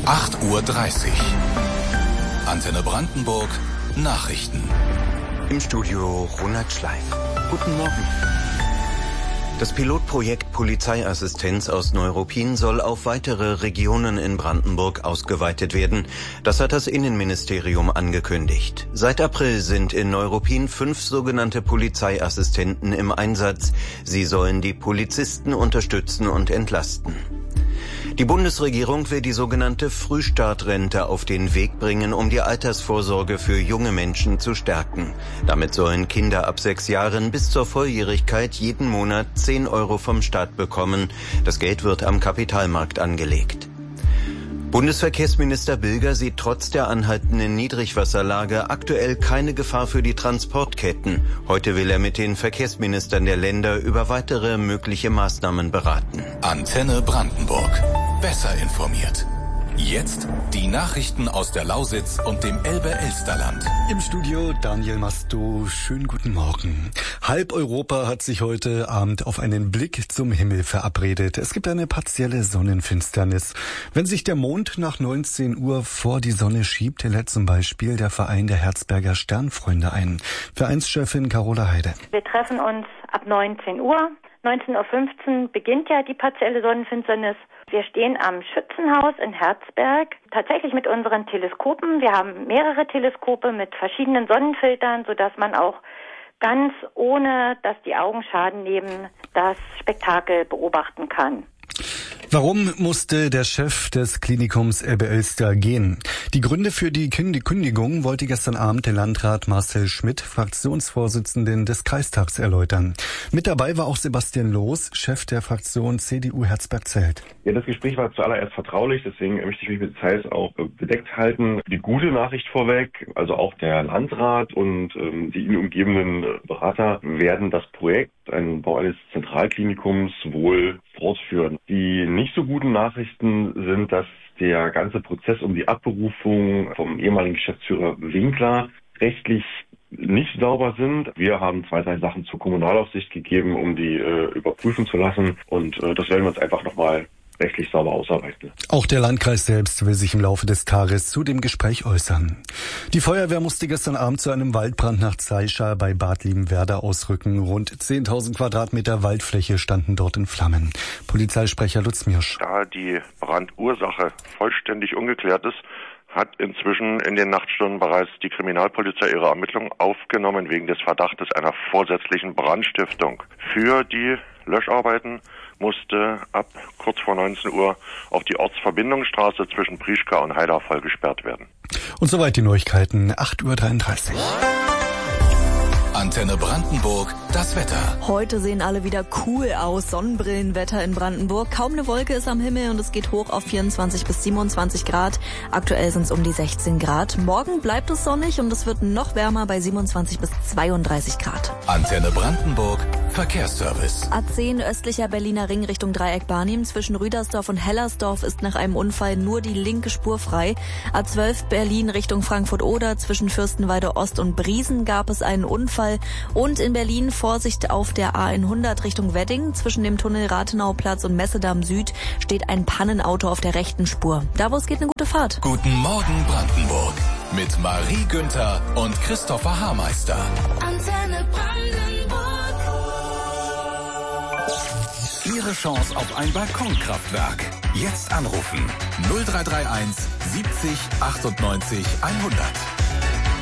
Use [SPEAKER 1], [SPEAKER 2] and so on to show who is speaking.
[SPEAKER 1] 8:30 Uhr. Antenne Brandenburg Nachrichten.
[SPEAKER 2] Im Studio Ronald Schleif. Guten Morgen. Das Pilotprojekt Polizeiassistenz aus Neuruppin soll auf weitere Regionen in Brandenburg ausgeweitet werden. Das hat das Innenministerium angekündigt. Seit April sind in Neuruppin 5 sogenannte Polizeiassistenten im Einsatz. Sie sollen die Polizisten unterstützen und entlasten. Die Bundesregierung will die sogenannte Frühstartrente auf den Weg bringen, um die Altersvorsorge für junge Menschen zu stärken. Damit sollen Kinder ab 6 Jahren bis zur Volljährigkeit jeden Monat 10 Euro vom Staat bekommen. Das Geld wird am Kapitalmarkt angelegt. Bundesverkehrsminister Bilger sieht trotz der anhaltenden Niedrigwasserlage aktuell keine Gefahr für die Transportketten. Heute will er mit den Verkehrsministern der Länder über weitere mögliche Maßnahmen beraten.
[SPEAKER 1] Antenne Brandenburg. Besser informiert. Jetzt die Nachrichten aus der Lausitz und dem Elbe-Elsterland.
[SPEAKER 3] Im Studio Daniel Masto. Schönen guten Morgen. Halb Europa hat sich heute Abend auf einen Blick zum Himmel verabredet. Es gibt eine partielle Sonnenfinsternis. Wenn sich der Mond nach 19 Uhr vor die Sonne schiebt, lädt zum Beispiel der Verein der Herzberger Sternfreunde ein. Vereinschefin Carola Heide.
[SPEAKER 4] Wir treffen uns ab 19 Uhr. 19:15 Uhr beginnt ja die partielle Sonnenfinsternis. Wir stehen am Schützenhaus in Herzberg, tatsächlich mit unseren Teleskopen. Wir haben mehrere Teleskope mit verschiedenen Sonnenfiltern, sodass man auch ganz ohne, dass die Augen Schaden nehmen, das Spektakel beobachten kann.
[SPEAKER 3] Warum musste der Chef des Klinikums Elbe-Elster gehen? Die Gründe für die Kündigung wollte gestern Abend der Landrat Marcel Schmidt, Fraktionsvorsitzenden des Kreistags, erläutern. Mit dabei war auch Sebastian Loos, Chef der Fraktion CDU Herzberg-Zelt.
[SPEAKER 5] Ja, das Gespräch war zuallererst vertraulich, deswegen möchte ich mich mit Details auch bedeckt halten. Die gute Nachricht vorweg, also auch der Landrat und die ihn umgebenden Berater werden das Projekt, ein Bau eines Zentralklinikums, wohl fortführen. Die nicht so guten Nachrichten sind, dass der ganze Prozess um die Abberufung vom ehemaligen Geschäftsführer Winkler rechtlich nicht sauber sind. Wir haben 2, 3 Sachen zur Kommunalaufsicht gegeben, um die überprüfen zu lassen. Und das werden wir uns einfach nochmal rechtlich sauber ausarbeiten.
[SPEAKER 3] Auch der Landkreis selbst will sich im Laufe des Tages zu dem Gespräch äußern. Die Feuerwehr musste gestern Abend zu einem Waldbrand nach Zeischa bei Bad Liebenwerda ausrücken. Rund 10.000 Quadratmeter Waldfläche standen dort in Flammen. Polizeisprecher Lutz Miersch.
[SPEAKER 6] Da die Brandursache vollständig ungeklärt ist, hat inzwischen in den Nachtstunden bereits die Kriminalpolizei ihre Ermittlungen aufgenommen wegen des Verdachtes einer vorsätzlichen Brandstiftung. Für die Löscharbeiten musste ab kurz vor 19 Uhr auch die Ortsverbindungsstraße zwischen Prieschka und Haidach voll gesperrt werden.
[SPEAKER 3] Und soweit die Neuigkeiten, 8:33 Uhr.
[SPEAKER 1] Antenne Brandenburg, das Wetter.
[SPEAKER 7] Heute sehen alle wieder cool aus. Sonnenbrillenwetter in Brandenburg. Kaum eine Wolke ist am Himmel und es geht hoch auf 24 bis 27 Grad. Aktuell sind es um die 16 Grad. Morgen bleibt es sonnig und es wird noch wärmer bei 27 bis 32 Grad.
[SPEAKER 1] Antenne Brandenburg, Verkehrsservice.
[SPEAKER 7] A10 östlicher Berliner Ring Richtung Dreieck Barnim. Zwischen Rüdersdorf und Hellersdorf ist nach einem Unfall nur die linke Spur frei. A12 Berlin Richtung Frankfurt-Oder. Zwischen Fürstenwalde Ost und Briesen gab es einen Unfall. Und in Berlin Vorsicht auf der A100 Richtung Wedding. Zwischen dem Tunnel Rathenauplatz und Messedamm Süd steht ein Pannenauto auf der rechten Spur. Davos geht eine gute Fahrt.
[SPEAKER 1] Guten Morgen Brandenburg mit Marie Günther und Christopher Haarmeister.
[SPEAKER 8] Antenne Brandenburg.
[SPEAKER 1] Ihre Chance auf ein Balkonkraftwerk. Jetzt anrufen 0331 70 98 100.